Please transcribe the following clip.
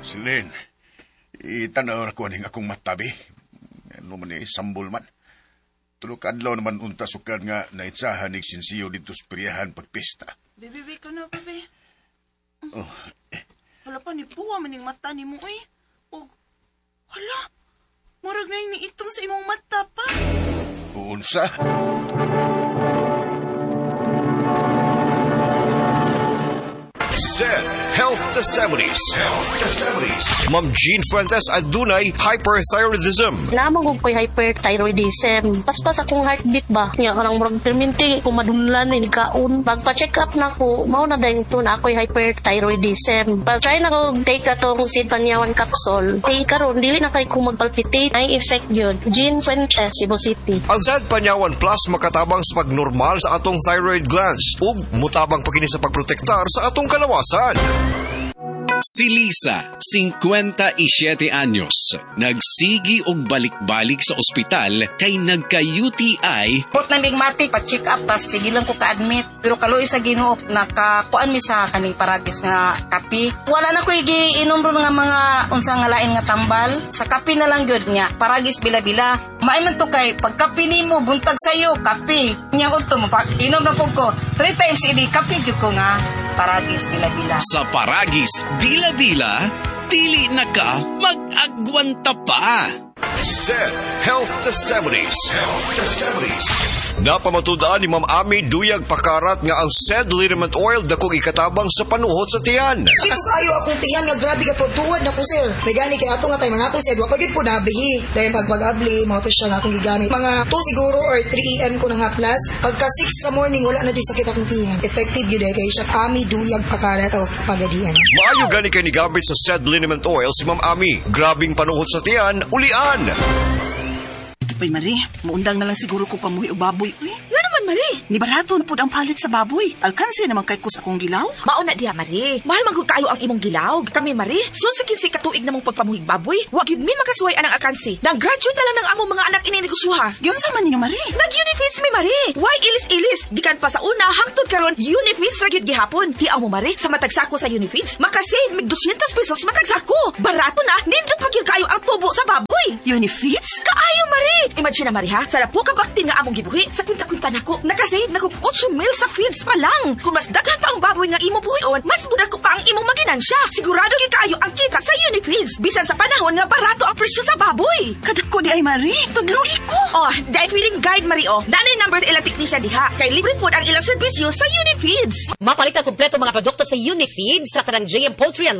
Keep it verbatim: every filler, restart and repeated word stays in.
Silin, itanaw ko ning akong matabi. Ano man eh, sambol man. Tulog adlaw naman unta sukad nga naitsahan ning sinsiyo dito sa peryahan pagpista. Bebe, bebe ka na, bebe. Oh. Hala pa, ni puwa maning mata ni mo, eh. O, hala, murag na ini itong sa imong mata pa. Unsa? Z Health Testimonies. Health Testimonies. Ma'am Jean Fuentes adunay hyperthyroidism. Namang ko ko'y hyperthyroidism. Paspas akong heartbeat ba? Nga kanang murag perminti ko madunlan ni kaon. Pagpa-check up na ko, mao na dayon to na ako'y hyperthyroidism. Pag try na ko take atong Sidpanyawan capsule. Kay karon dili na kay ko magpalpitate. Ay effect yun. Jean Fuentes, Cebu City. Ang Sidpanyawan Plus makatabang sa pagnormal sa atong thyroid glands ug mutabang pa kini sa pagprotektar sa atong kalawasan. Si Lisa, fifty-seven anyos, nagsigi og balik-balik sa ospital kay nagka-U T I. Put na bigmatik, pa-check up, tas sige lang ko ka-admit. Pero kaloy sa Ginoo, nakakuan mi sa kaning paragis nga kapi. Wala na ko igiinom ron nga mga unsa nga lain nga tambal. Sa kapi na lang gyud nya, paragis bila-bila. Maay man to kay pagkapi nimo buntag sayo, kapi. Nya unto mo pa inom na pug ko. Three times idi kapi jud ko nga paragis bila-bila. Sa paragis bila-bila, dili na ka mag-agwanta pa. Z Health Testimonies. Health Testimonies. Napamatudaan ni Ma'am Ami Duyag Pakarat nga ang S E D liniment oil dakong ikatabang sa panuhot sa tiyan. Ito kayo akong tiyan nga grabe ka tuwad na ko sir. May gani kay ato nga tayo mga akong S E D. Wapagid po nablihi. Dahil pagpag-abli, mga to siya nga akong gigamit. Mga two siguro or three a m ko na nga plus. Pagka six sa morning, wala na dyan sakit akong tiyan. Effective yun eh. Kaya siya Ami Duyag Pakarat of Pagadian. Maayo gani kay ni gamit sa S E D liniment oil si Ma'am Ami. Grabing panuhot sa tiyan, ulian. Uy, Marie, maundang na lang siguro ko pamuhi o baboy. Uy, nga naman, Marie. Ni barato na po ang palit sa baboy. Alkansi naman kay kus akong gilaw. Mauna diha, Marie. Mahal man kayo ang imong gilaw. Kami, Marie, susikin si katuig namong pagpamuhig baboy. Wag yun mi makasuway anang alkansi. Nang graduate na lang ng among mga anak ininegosyoha. Yun sa man niyo, Marie. Nag-unifits mi, Marie. Why ilis-ilis? Gikan pa sa una, hangtod karon unifits ra gyud gihapon. Hiaw mo, Marie, sa matagsako sa unifits, makasave mig two hundred pesos matagsako. Barato na, nindot pa gyud kayo ang tubo sa baboy. Unifits? Kaayo, Marie. Imagine na, Marie, ha? Sa po ka bakti nga among gibuhi, sa kwinta-kwinta nako, nakasave na kong eight mil sa feeds pa lang. Kung mas daghan pa ang baboy nga imo buhion, mas budak ko pa ang imong maginansya. Sigurado gyud kayo ang kita sa Unifeeds. Bisan sa panahon nga barato ang presyo sa baboy. Kadak ko di ay, Marie. Tudlugi ko. Oh, dahil feeding guide, Marie, oh. Nanay numbers ilang teknisya diha. Kay libre po ang ilang serbisyo sa Unifeeds. Mapalitan kompleto mga produkto sa Unifeeds sa kanang J M Poultry and